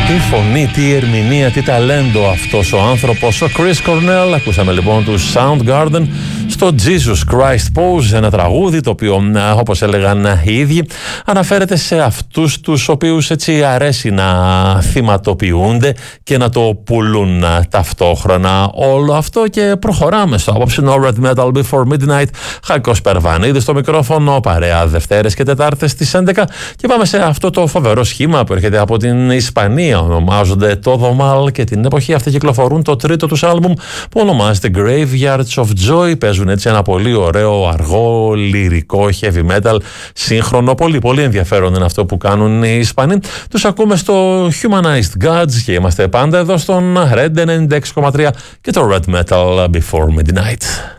Τι φωνή, τι ερμηνεία, τι ταλέντο αυτός ο άνθρωπος, ο Chris Cornell. Ακούσαμε λοιπόν του Soundgarden στο Jesus Christ Pose, ένα τραγούδι το οποίο, όπως έλεγαν οι ίδιοι, αναφέρεται σε αυτούς τους οποίους έτσι αρέσει να θυματοποιούνται και να το πουλούν ταυτόχρονα όλο αυτό. Και προχωράμε στο απόψινό Red Metal Before Midnight. Χαϊκός Περβανίδης στο μικρόφωνο, παρέα Δευτέρες και Τετάρτες στις 11, και πάμε σε αυτό το φοβερό σχήμα που έρχεται από την Ισπανία. Ονομάζονται Todo Mal και την εποχή αυτή κυκλοφορούν το τρίτο τους άλμπουμ που ονομάζεται Graveyards of Joy. Παίζουν έτσι ένα πολύ ωραίο, αργό, λυρικό, heavy metal, σύγχρονο. Πολύ πολύ ενδιαφέρον είναι αυτό που κάνουν οι Ισπανοί. Τους ακούμε στο Humanized Gods και είμαστε πάντα εδώ στον Red 96,3 και το Red Metal Before Midnight.